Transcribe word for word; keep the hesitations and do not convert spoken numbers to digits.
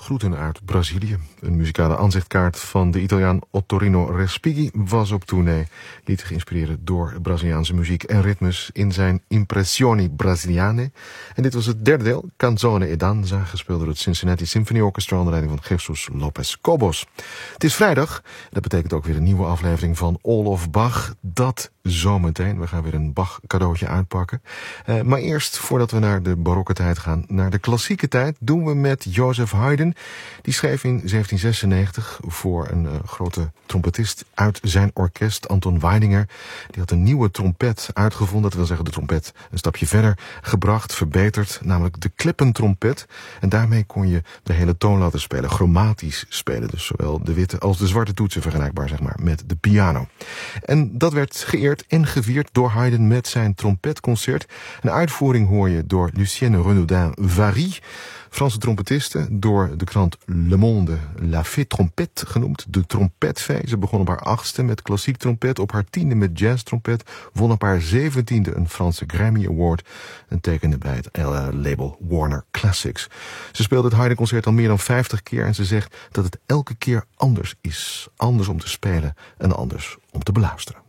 groeten uit Brazilië. Een muzikale aanzichtkaart van de Italiaan Ottorino Respighi was op tournee. Liet zich inspireren door Braziliaanse muziek en ritmes in zijn Impressioni Brasiliane. En dit was het derde deel, Canzone e Danza, gespeeld door het Cincinnati Symphony Orchestra onder leiding van Jesus Lopez Cobos. Het is vrijdag, dat betekent ook weer een nieuwe aflevering van All of Bach. Dat zometeen. We gaan weer een Bach cadeautje uitpakken. Uh, maar eerst, voordat we naar de barokke tijd gaan, naar de klassieke tijd, doen we met Joseph Haydn. Die schreef in zeventien zesennegentig voor een uh, grote trompetist uit zijn orkest, Anton Weidinger. Die had een nieuwe trompet uitgevonden, dat wil zeggen de trompet een stapje verder gebracht, verbeterd, namelijk de klippentrompet. En daarmee kon je de hele toon laten spelen, chromatisch spelen. Dus zowel de witte als de zwarte toetsen vergelijkbaar, zeg maar, met de piano. En dat werd geëerd en gevierd door Haydn met zijn trompetconcert. Een uitvoering hoor je door Lucienne Renaudin-Vary, Franse trompetiste, door de krant Le Monde La Fée Trompette genoemd, de trompetfee. Ze begon op haar achtste met klassiek trompet, op haar tiende met jazztrompet, won op haar zeventiende een Franse Grammy Award en tekende bij het label Warner Classics. Ze speelde het Haydn-concert al meer dan vijftig keer en ze zegt dat het elke keer anders is. Anders om te spelen en anders om te beluisteren.